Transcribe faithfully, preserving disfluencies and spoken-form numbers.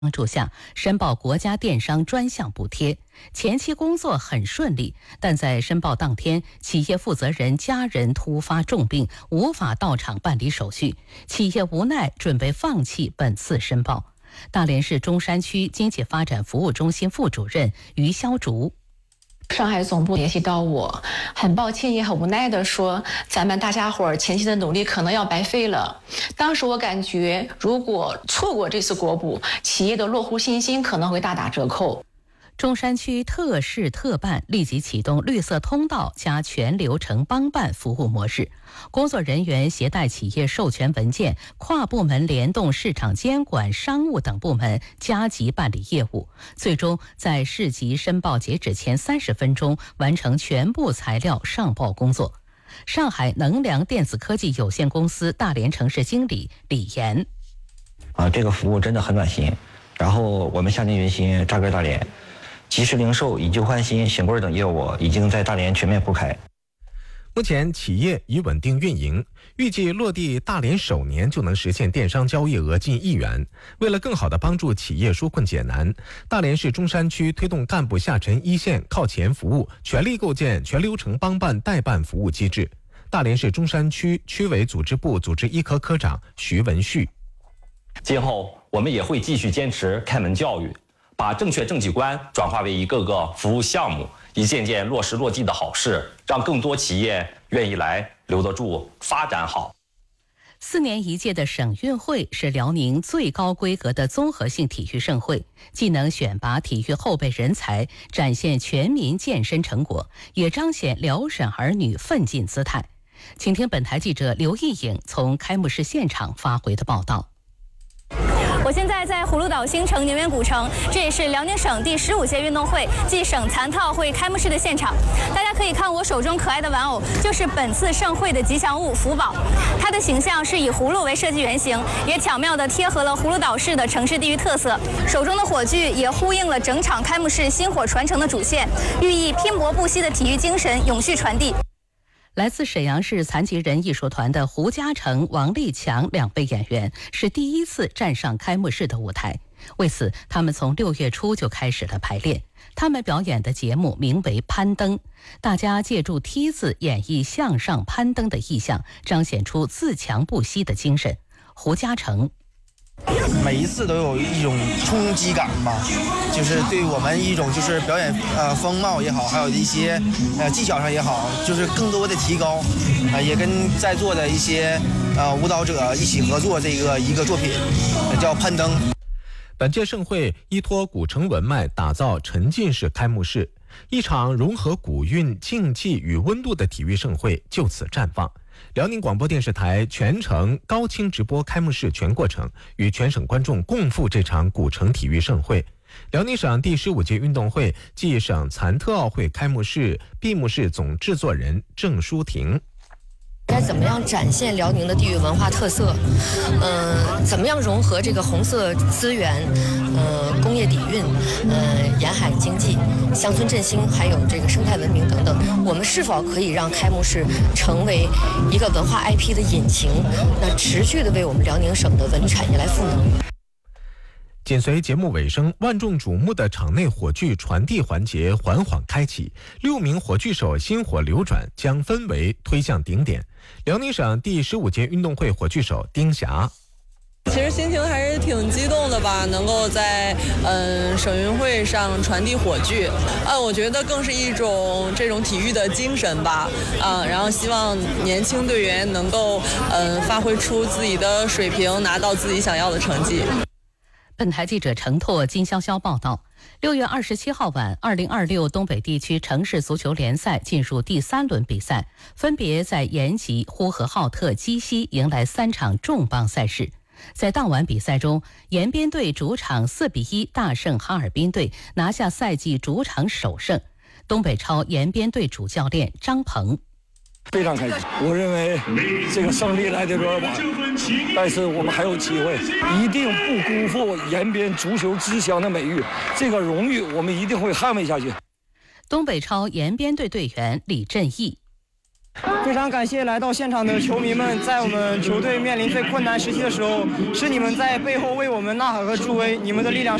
帮助下申报国家电商专项补贴，前期工作很顺利，但在申报当天，企业负责人家人突发重病，无法到场办理手续，企业无奈准备放弃本次申报。大连市中山区经济发展服务中心副主任于肖竹。 上海总部联系到我，很抱歉也很无奈地说，咱们大家伙儿前期的努力可能要白费了。当时我感觉，如果错过这次国补，企业的落户信心可能会大打折扣。 中山区特事特办立即启动绿色通道加全流程帮办服务模式，工作人员携带企业授权文件，跨部门联动市场监管、商务等部门加急办理业务，最终在市级申报截止前三十分钟完成全部材料上报工作。上海能量电子科技有限公司大连城市经理李岩： 啊，这个服务真的很暖心。然后我们下定决心扎根大连。即时零售、以旧换新、醒柜等业务已经在大连全面铺开。 目前企业已稳定运营，预计落地大连首年就能实现电商交易额近亿元。为了更好地帮助企业纾困解难，大连市中山区推动干部下沉一线靠前服务，全力构建全流程帮办代办服务机制。大连市中山区区委组织部组织一科科长徐文旭： 今后我们也会继续坚持开门教育，把正确政绩观转化为一个个服务项目，一件件落实落地的好事，让更多企业愿意来、留得住、发展好。 四年一届的省运会是辽宁最高规格的综合性体育盛会，既能选拔体育后备人才，展现全民健身成果，也彰显辽省儿女奋进姿态。请听本台记者刘毅颖从开幕式现场发回的报道。 我现在在葫芦岛新城宁远古城，这也是辽宁省第十五届运动会暨省残特奥会开幕式的现场。大家可以看我手中可爱的玩偶，就是本次盛会的吉祥物福宝。它的形象是以葫芦为设计原型，也巧妙地贴合了葫芦岛市的城市地域特色。手中的火炬也呼应了整场开幕式薪火传承的主线，寓意拼搏不息的体育精神永续传递。 来自沈阳市残疾人艺术团的胡嘉诚、王立强两位演员是第一次站上开幕式的舞台，为此他们从六月初就开始了排练。他们表演的节目名为攀登，大家借助梯子演绎向上攀登的意象，彰显出自强不息的精神。胡嘉诚： 每一次都有一种冲击感吧，就是对我们一种就是表演呃风貌也好，还有一些呃技巧上也好，就是更多的提高，啊、呃、也跟在座的一些呃舞蹈者一起合作这个一个作品，叫攀登。 本届盛会依托古城文脉，打造沉浸式开幕式，一场融合古韵、竞技与温度的体育盛会就此绽放。辽宁广播电视台全程高清直播开幕式全过程，与全省观众共赴这场古城体育盛会。辽宁省第十五届运动会暨省残特奥会开幕式闭幕式总制作人郑淑婷： 该怎么样展现辽宁的地域文化特色？嗯、呃，怎么样融合这个红色资源？呃，工业底蕴，呃，沿海经济、乡村振兴，还有这个生态文明等等，我们是否可以让开幕式成为一个文化 I P 的引擎，那持续的为我们辽宁省的文旅产业来赋能？ 紧随节目尾声，万众瞩目的场内火炬传递环节缓缓开启，六名火炬手薪火流转，将氛围推向顶点。辽宁省第十五届运动会火炬手丁霞： 其实心情还是挺激动的吧，能够在嗯省运会上传递火炬，啊，我觉得更是一种这种体育的精神吧，啊，然后希望年轻队员能够嗯发挥出自己的水平，拿到自己想要的成绩。 本台记者程拓、金潇潇报道，六月二十七号晚，二零二六东北地区城市足球联赛进入第三轮比赛，分别在延吉、呼和浩特、鸡西迎来三场重磅赛事。在当晚比赛中，延边队主场四比一大胜哈尔滨队，拿下赛季主场首胜。东北超延边队主教练张鹏： 非常开心，我认为这个胜利来得有点晚，但是我们还有机会，一定不辜负延边足球之乡的美誉，这个荣誉我们一定会捍卫下去。 东北超延边队队员李振义： 非常感谢来到现场的球迷们，在我们球队面临最困难时期的时候，是你们在背后为我们呐喊和助威，你们的力量